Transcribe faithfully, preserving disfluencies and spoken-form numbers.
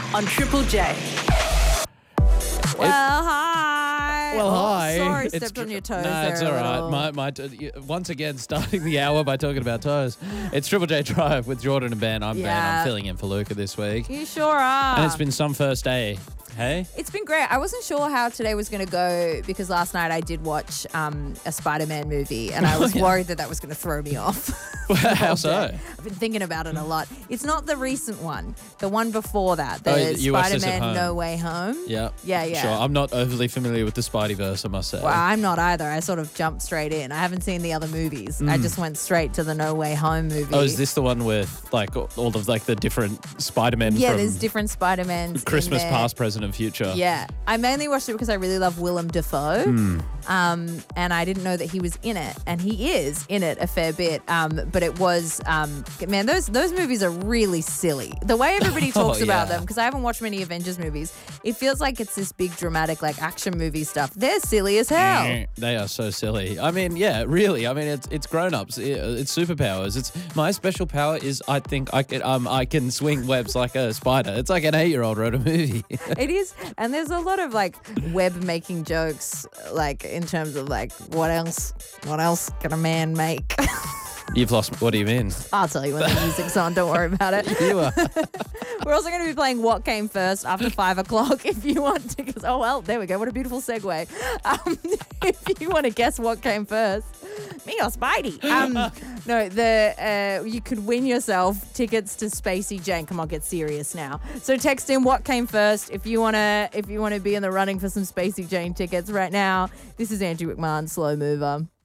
on Triple J. Well, hi. Well, Oh, hi. Sorry, It's stepped tr- on your toes No, there it's a all right. little. My, my, t- once again, starting the hour by talking about toes. It's Triple J Drive with Jordan and Ben. I'm Ben. Yeah. I'm filling in for Luca this week. You sure are. And it's been some first day. Hey? It's been great. I wasn't sure how today was going to go because last night I did watch um, a Spider-Man movie and I was yeah. worried that that was going to throw me off. How so? I've been thinking about it a lot. It's not the recent one. The one before that. The Oh, you watched this at Spider-Man home. No Way Home. Yeah. Yeah, yeah. Sure. I'm not overly familiar with the Spideyverse, I must say. Well, I'm not either. I sort of jumped straight in. I haven't seen the other movies. I just went straight to the No Way Home movie. Mm. Oh, is this the one with like all of like the different Spider-Men Yeah, from there's different Spider-Mans. in Christmas there. past, present, and future? Yeah. I mainly watched it because I really love Willem Dafoe. Hmm. Um, and I didn't know that he was in it. And he is in it a fair bit. Um, but it was, um, man, those those movies are really silly. The way everybody talks Oh, about yeah. them, because I haven't watched many Avengers movies, it feels like it's this big dramatic like action movie stuff. They're silly as hell. They are so silly. I mean, yeah, really. I mean, it's it's grown-ups. It- It's superpowers. It's my special power is I think I can um I can swing webs like a spider. It's like an eight-year-old wrote a movie. It is, and there's a lot of like web making jokes, like in terms of like what else, what else can a man make? You've lost. What do you mean? I'll tell you when the music's on. Don't worry about it. You are. We're also going to be playing What Came First after five o'clock if you want to. Cause, oh, well, there we go. What a beautiful segue. Um, if you want to guess what came first, me or Spidey. Um, no, the uh, you could win yourself tickets to Spacey Jane. Come on, get serious now. So text in What Came First if you want to if you want to be in the running for some Spacey Jane tickets right now. This is Andrew McMahon, Slow Mover.